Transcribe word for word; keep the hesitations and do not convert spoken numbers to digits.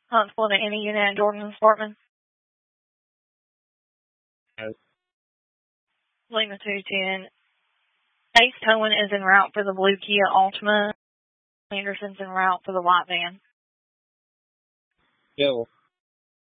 Huntsville to any unit at Jordan and Sportman. Yes. Lima two ten. Ace Cohen is en route for the blue Kia Altima. Anderson's en route for the white van. Yo.